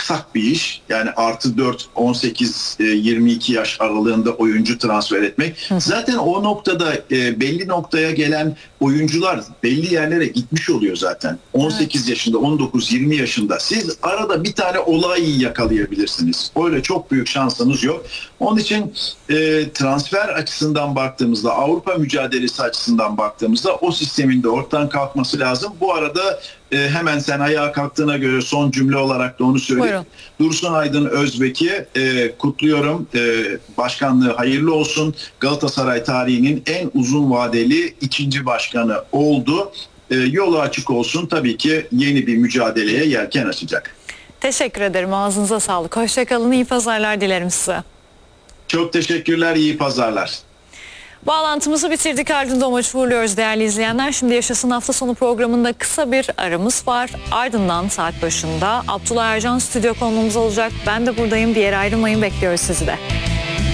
aksak bir iş. Yani +4, 18, 22 yaş aralığında oyuncu transfer etmek. Zaten o noktada belli noktaya gelen oyuncular belli yerlere gitmiş oluyor zaten. 18 yaşında, 19, 20 yaşında. Siz arada bir tane olayı yakalayabilirsiniz. Öyle çok büyük şansınız yok. Onun için transfer açısından baktığımızda, Avrupa mücadelesi açısından baktığımızda o sistemin de ortadan kalkması lazım. Bu arada hemen sen ayağa kalktığına göre son cümle olarak da onu söyleyeyim. Buyurun. Dursun Aydın Özbek'i kutluyorum. Başkanlığı hayırlı olsun. Galatasaray tarihinin en uzun vadeli ikinci başkanı oldu. Yolu açık olsun. Tabii ki yeni bir mücadeleye yelken açacak. Teşekkür ederim. Ağzınıza sağlık. Hoşçakalın. İyi pazarlar dilerim size. Çok teşekkürler. İyi pazarlar. Bağlantımızı bitirdik. Ardından maçı uğurluyoruz değerli izleyenler. Şimdi Yaşasın hafta sonu programında kısa bir aramız var. Ardından saat başında Abdullah Ercan stüdyo konuğumuz olacak. Ben de buradayım. Bir yere ayrılmayın. Bekliyoruz sizi de.